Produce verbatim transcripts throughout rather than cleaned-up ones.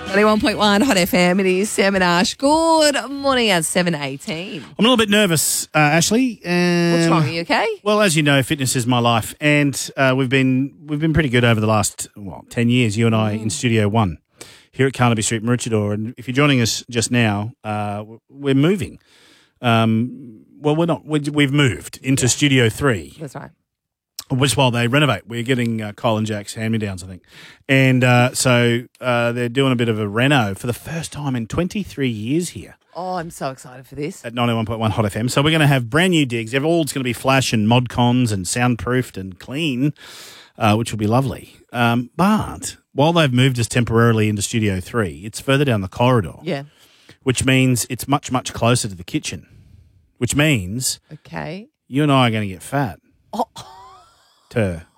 ninety-one point one Hot F M, it is Sam and Ash. Good morning at seven eighteen. I'm a little bit nervous, uh, Ashley. Um, What's wrong, are you okay? Well, as you know, fitness is my life, and uh, we've been we've been pretty good over the last, well, ten years, you and I, mm. in Studio One here at Carnaby Street, Maroochydore. And if you're joining us just now, uh, we're moving. Um, well, we're not. We're, we've moved into yeah. Studio Three. That's right. Which while they renovate, we're getting uh, Kyle and Jack's hand-me-downs, I think. And uh, so uh, they're doing a bit of a reno for the first time in twenty-three years here. Oh, I'm so excited for this. At ninety-one point one Hot F M. So we're going to have brand new digs. Everything's going to be flash and mod cons and soundproofed and clean, uh, which will be lovely. Um, but while they've moved us temporarily into Studio three, it's further down the corridor. Yeah. Which means it's much, much closer to the kitchen. Which means okay, you and I are going to get fat. Oh. Tur.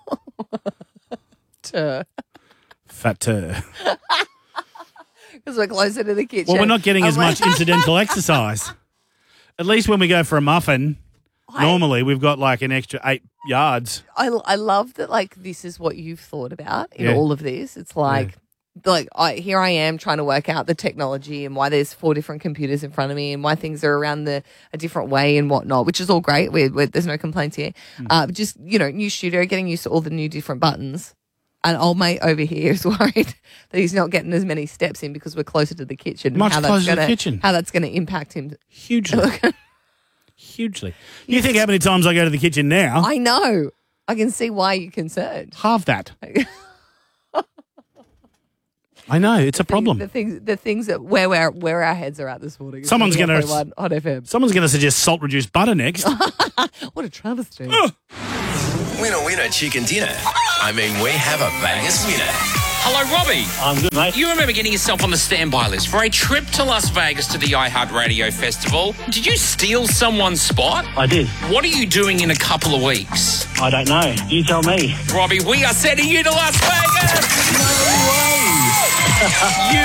Tur. Fat tur. Because we're closer to the kitchen. Well, we're not getting I'm as like- much incidental exercise. At least when we go for a muffin, I, normally we've got like an extra eight yards. I, I love that, like, this is what you've thought about in Yeah. all of this. It's like, yeah. like I, here I am trying to work out the technology and why there's four different computers in front of me and why things are around the a different way and whatnot, which is all great. We're, we're, there's no complaints here. Mm. Uh, but just, you know, new studio, getting used to all the new different buttons. And old mate over here is worried that he's not getting as many steps in because we're closer to the kitchen. Much how closer that's to gonna, the kitchen. How that's going to impact him. Hugely. Hugely. You think how many times I go to the kitchen now? I know. I can see why you're concerned. Halve that. I know, it's a problem. The things, the things that where where where our heads are at this morning. Someone's going to Hot F M. Someone's going to suggest salt reduced butter next. What a travesty! Oh. Winner, winner, chicken dinner. I mean, we have a Vegas winner. Hello, Robbie. I'm good, mate. You remember getting yourself on the standby list for a trip to Las Vegas to the iHeartRadio Festival. Did you steal someone's spot? I did. What are you doing in a couple of weeks? I don't know. You tell me. Robbie, we are sending you to Las Vegas! No way! You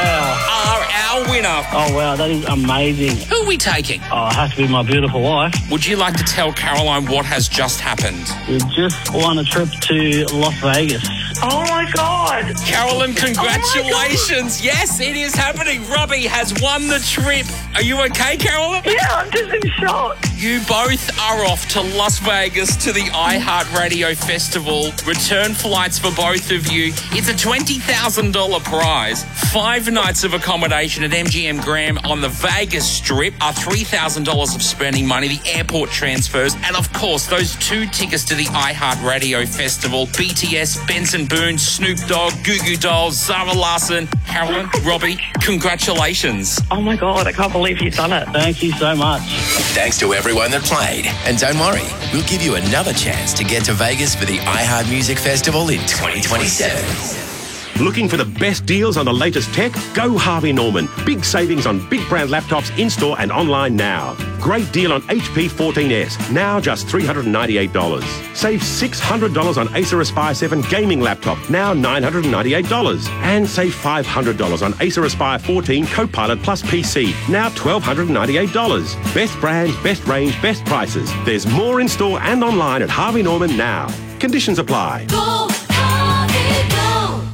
wow. are our winner. Oh, wow, that is amazing. Who are we taking? Oh, it has to be my beautiful wife. Would you like to tell Caroline what has just happened? We just won a trip to Las Vegas. Oh, my God. Carolyn, congratulations. Oh yes, it is happening. Robbie has won the trip. Are you okay, Carolyn? Yeah, I'm just in shock. You both are off to Las Vegas to the iHeartRadio Festival. Return flights for both of you. It's a twenty thousand dollars prize. Five nights of accommodation at M G M Graham on the Vegas Strip are three thousand dollars of spending money, the airport transfers, and of course, those two tickets to the iHeartRadio Festival. B T S, Benson Boone, Snoop Dogg, Goo Goo Dolls, Zara Larsson. Carolyn, Robbie, congratulations. Oh, my God, I can't believe you've done it. Thank you so much. Thanks to everyone that played. And don't worry, we'll give you another chance to get to Vegas for the iHeart Music Festival in twenty twenty-seven. Looking for the best deals on the latest tech? Go Harvey Norman. Big savings on big brand laptops in-store and online now. Great deal on H P fourteen S, now just three hundred ninety-eight dollars. Save six hundred dollars on Acer Aspire seven gaming laptop, now nine hundred ninety-eight dollars. And save five hundred dollars on Acer Aspire fourteen Copilot Plus P C, now one thousand two hundred ninety-eight dollars. Best brands, best range, best prices. There's more in-store and online at Harvey Norman now. Conditions apply. Go, Harvey, go.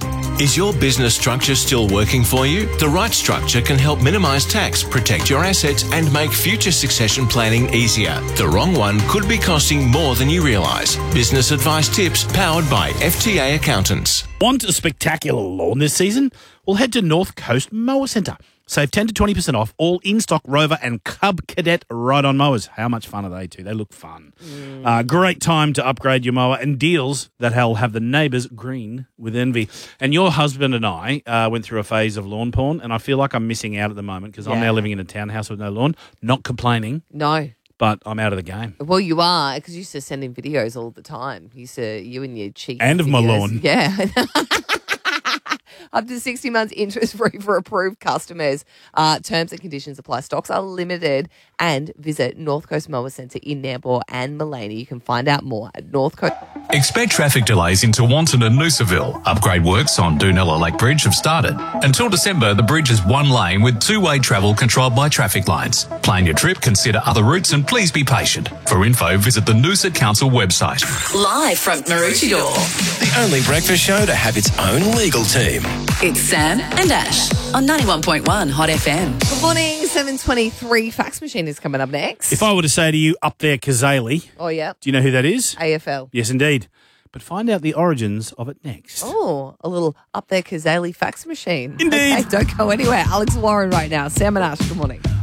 Is your business structure still working for you? The right structure can help minimize tax, protect your assets, and make future succession planning easier. The wrong one could be costing more than you realize. Business advice tips powered by F T A Accountants. Want a spectacular lawn this season? Well, head to North Coast Mower Centre. Save ten to twenty percent off all in-stock Rover and Cub Cadet ride-on mowers. How much fun are they too? They look fun. Mm. Uh, great time to upgrade your mower and deals that will have the neighbours green with envy. And your husband and I uh, went through a phase of lawn porn, and I feel like I'm missing out at the moment because yeah. I'm now living in a townhouse with no lawn. Not complaining. No. But I'm out of the game. Well, you are, because you used to send in videos all the time. You used to, you and your cheek. And of videos. my lawn. Yeah. Up to sixty months interest-free for approved customers. Uh, terms and conditions apply. Stocks are limited. And visit North Coast Mower Centre in Nambour and Maleny. You can find out more at North Coast. Expect traffic delays into Wanton and Noosaville. Upgrade works on Doonella Lake Bridge have started. Until December, the bridge is one lane with two-way travel controlled by traffic lights. Plan your trip, consider other routes, and please be patient. For info, visit the Noosa Council website. Live from Maroochydore. The only breakfast show to have its own legal team. It's Sam and Ash on ninety-one point one Hot F M. Good morning, seven twenty-three. Fax machine is coming up next. If I were to say to you, up there, Kazali, Oh, yeah. do you know who that is? A F L. Yes, indeed. But find out the origins of it next. Oh, a little up there Kazali fax machine. Indeed. Okay, don't go anywhere. Alex Warren right now. Sam and Ash, good morning.